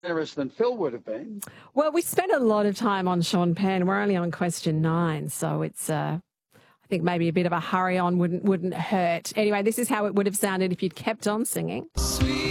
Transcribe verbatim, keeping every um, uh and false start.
generous than Phil would have been. Well, we spent a lot of time on Sean Penn. We're only on question nine, so it's, uh, I think maybe a bit of a hurry on wouldn't wouldn't hurt. Anyway, this is how it would have sounded if you'd kept on singing. Sweet.